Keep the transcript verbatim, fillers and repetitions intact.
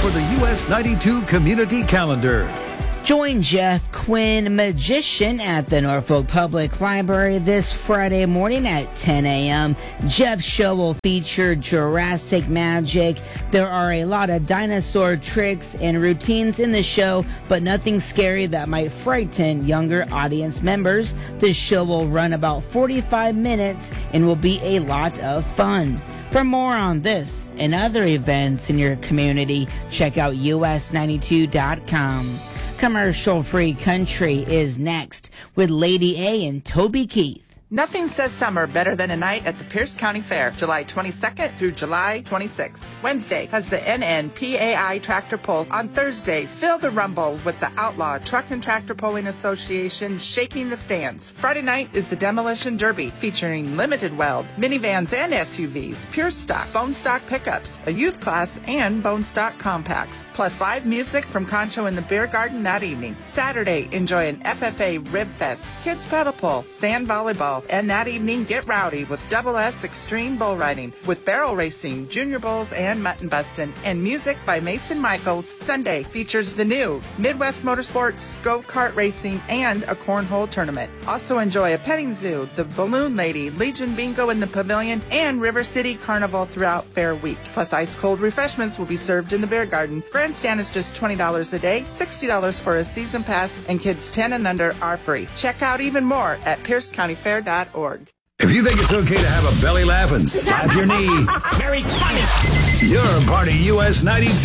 for the U S ninety-two Community Calendar. Join Jeff Quinn, magician, at the Norfolk Public Library this Friday morning at ten a.m. Jeff's show will feature Jurassic magic. There are a lot of dinosaur tricks and routines in the show, but nothing scary that might frighten younger audience members. This show will run about forty-five minutes and will be a lot of fun. For more on this and other events in your community, check out U S ninety-two dot com. Commercial-free country is next with Lady A and Toby Keith. Nothing says summer better than a night at the Pierce County Fair, July twenty-second through July twenty-sixth. Wednesday has the N N P A I Tractor Pull. On Thursday, feel the rumble with the Outlaw Truck and Tractor Pulling Association shaking the stands. Friday night is the Demolition Derby, featuring limited weld, minivans and S U Vs, pure stock, bone stock pickups, a youth class, and bone stock compacts. Plus live music from Concho in the Beer Garden that evening. Saturday, enjoy an F F A Rib Fest, kids paddle pull, sand volleyball, and that evening, get rowdy with Double S Extreme Bull Riding, with barrel racing, junior bulls, and mutton bustin', and music by Mason Michaels. Sunday features the new Midwest Motorsports, go-kart racing, and a cornhole tournament. Also enjoy a petting zoo, the Balloon Lady, Legion Bingo in the Pavilion, and River City Carnival throughout Fair Week. Plus ice-cold refreshments will be served in the Beer Garden. Grandstand is just twenty dollars a day, sixty dollars for a season pass, and kids ten and under are free. Check out even more at pierce county fair dot org. If you think it's okay to have a belly laugh and slap your knee, Very funny. you're a part of U S ninety-two.